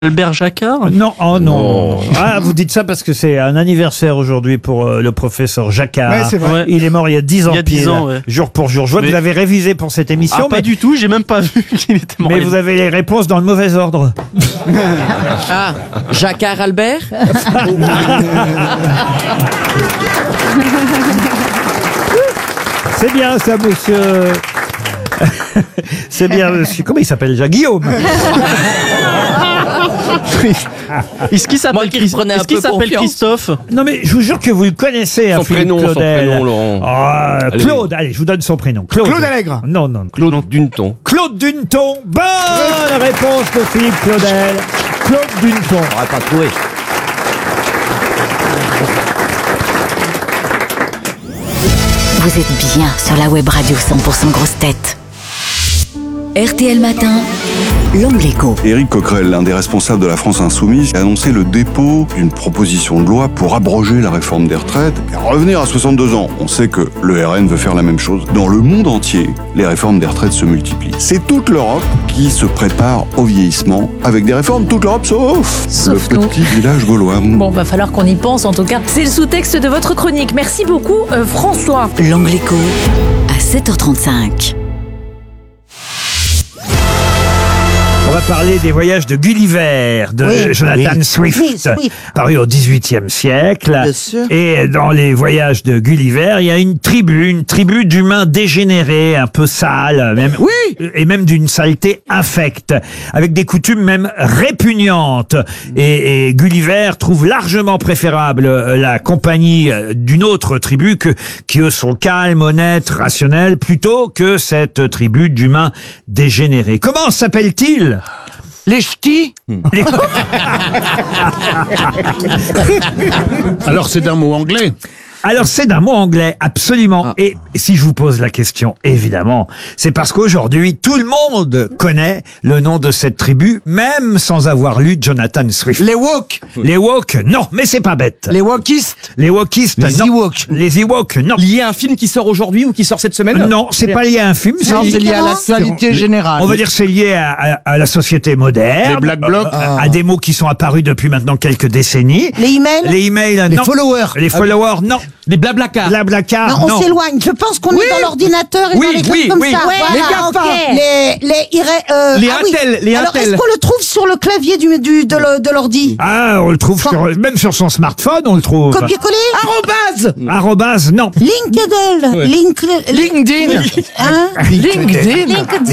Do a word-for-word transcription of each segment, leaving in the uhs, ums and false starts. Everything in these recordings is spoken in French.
Albert Jacquard? Non, oh non. Oh. Ah, vous dites ça parce que c'est un anniversaire aujourd'hui pour euh, le professeur Jacquard. Ouais, c'est vrai. Il est mort il y a dix ans Il y a dix pile, ans, ouais. jour pour jour. Je vois Mais... que vous avez révisé pour cette émission. Ah, mais... pas du tout, j'ai même pas vu qu'il était mort. Mais vous avez les réponses dans le mauvais ordre. Ah, Jacquard Albert. C'est bien ça, monsieur. C'est bien, monsieur. Comment il s'appelle déjà? Guillaume. Est-ce qu'il s'appelle Christ... Est qu Christophe? Non mais je vous jure que vous le connaissez. Son prénom, son prénom, Laurent. Oh, Claude, allez, je vous donne son prénom. Claude. Claude Allègre. Non, non. Claude Duneton. Claude Duneton. Bonne réponse de Philippe Claudel. Claude Duneton. On n'aurait pas trouvé. Vous êtes bien sur la web radio cent pour cent grosse tête. R T L Matin, l'Angle Écho. Éric Coquerel, l'un des responsables de la France Insoumise, a annoncé le dépôt d'une proposition de loi pour abroger la réforme des retraites et revenir à soixante-deux ans. On sait que le R N veut faire la même chose. Dans le monde entier, les réformes des retraites se multiplient. C'est toute l'Europe qui se prépare au vieillissement avec des réformes, toute l'Europe sauf, sauf le nous. Petit village gaulois. Bon, va falloir qu'on y pense en tout cas. C'est le sous-texte de votre chronique. Merci beaucoup, euh, François. L'Angle Écho, à sept heures trente-cinq. On va parler des voyages de Gulliver, de oui, Jonathan oui. Swift, oui, Swift, paru au dixhuitième siècle. Bien sûr. Et dans les voyages de Gulliver, il y a une tribu, une tribu d'humains dégénérés, un peu sales, même, oui. et même d'une saleté infecte, avec des coutumes même répugnantes. Et, et Gulliver trouve largement préférable la compagnie d'une autre tribu que, qui eux sont calmes, honnêtes, rationnels, plutôt que cette tribu d'humains dégénérés. Comment s'appelle-t-il? Les ch'tis. Les... Alors c'est d'un mot anglais. Alors c'est d'un mot anglais, absolument. Ah. Et si je vous pose la question, évidemment, c'est parce qu'aujourd'hui, tout le monde connaît le nom de cette tribu, même sans avoir lu Jonathan Swift. Les Woks. Les Woks, non, mais c'est pas bête. Les Wokistes. Les Wokistes, Les non. Ewoks. Les Ewoks, non. Lié à un film qui sort aujourd'hui ou qui sort cette semaine? Non, c'est pas lié à un film. Non, c'est lié à l'actualité générale. On va dire que c'est lié à, à, à la société moderne. Les Black Blocs. À, à des mots qui sont apparus depuis maintenant quelques décennies. Les emails. Les emails, Les non. followers. Les followers, non. Les blablacar. Blablacar, non. On non. s'éloigne. Je pense qu'on oui. est dans l'ordinateur et oui, dans les trucs oui, comme oui. ça. Ouais, voilà, les GAFA. Okay. Les, les, euh, les ah, Intel, oui. les Alors, Intel. est-ce qu'on le trouve sur le clavier du, du, de, le, de l'ordi? Ah, on le trouve sur, même sur son smartphone, on le trouve. Copier-coller? Arrobase. Arrobase, non. LinkedIn. Ouais. Link, LinkedIn. hein? LinkedIn.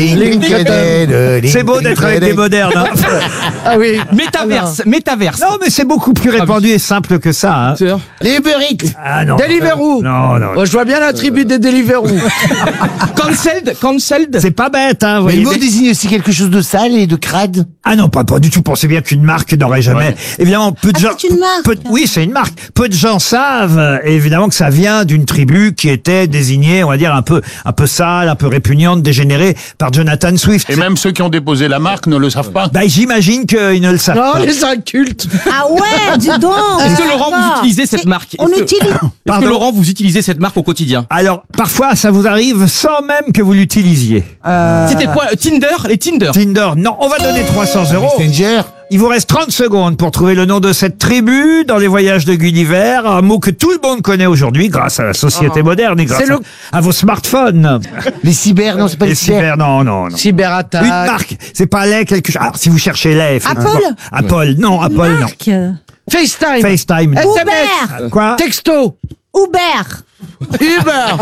LinkedIn. C'est beau d'être avec des modernes. Hein. Ah oui. Métaverse. Métaverse. Non, mais c'est beaucoup plus répandu et simple que ça. Hein. Les Uber Eats. Ah non. Deliveroo. Non, non. Oh, je vois bien la tribu des Deliveroo. Cancelled. Cancelled. C'est pas bête, hein. Mais le mot des... désigne aussi quelque chose de sale et de crade. Ah non, pas, pas du tout. Pensez bien qu'une marque n'aurait jamais. Ouais. Évidemment, peu de ah, gens. C'est une marque. Peu... Oui, c'est une marque. Peu de gens savent, euh, évidemment, que ça vient d'une tribu qui était désignée, on va dire, un peu, un peu sale, un peu répugnante, dégénérée par Jonathan Swift. Et même ceux qui ont déposé la marque ne le savent pas. Bah, j'imagine qu'ils ne le savent non, pas. les incultes. Ah ouais, dis donc. Est-ce que Laurent, vous utilisez cette marque? On Est-ce utilise. que... Est-ce que Laurent, vous utilisez cette marque au quotidien? Alors, parfois, ça vous arrive sans même que vous l'utilisiez. Euh... C'était quoi? Tinder? Les Tinder? Tinder, non. On va donner trois cents euros. Messenger. Il vous reste trente secondes pour trouver le nom de cette tribu dans les voyages de Gulliver, un mot que tout le monde connaît aujourd'hui grâce à la société oh. moderne et grâce le... à, à vos smartphones. Les cyber, non, c'est pas les, les cyber. cyber. Non, non, non. Cyberattaque. Une marque, c'est pas lait quelque chose. Alors, si vous cherchez lait. Apple. Apple, non, Apple, marque. non. FaceTime. FaceTime. S M S. Uber. Quoi? Texto. Uber. Uber.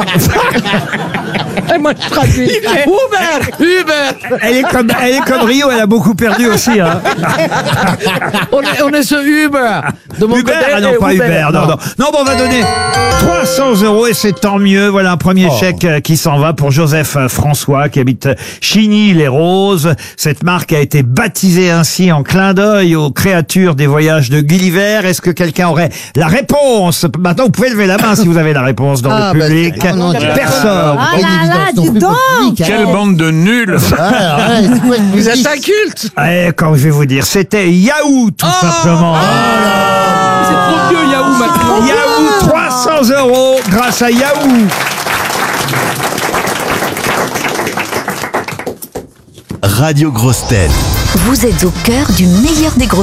Et moi je traduis. Uber. Uber. Elle est comme, elle est comme Rio, elle a beaucoup perdu aussi. Hein. on, est, on est ce Uber. De mon Uber, côté, ah non, pas Uber. Uber. Non, non. Non, bon, on va donner trois cents euros et c'est tant mieux. Voilà un premier oh. chèque qui s'en va pour Joseph François qui habite Chigny-les-Roses. Cette marque a été baptisée ainsi en clin d'œil aux créatures des voyages de Gulliver. Est-ce que quelqu'un aurait la réponse? Maintenant, vous pouvez lever la main si vous avez la réponse dans ah, le public. Bah, non, non, Personne. Ah là là, dis donc. Quelle bande de nuls. Ah, ouais, vous êtes inculte. Eh, quand je vais vous dire, c'était Yahoo, tout oh simplement. Oh c'est trop vieux, Yahoo, maintenant. Yahoo, trois cents euros grâce à Yahoo. Radio Grosse Tête. Vous êtes au cœur du meilleur des grosses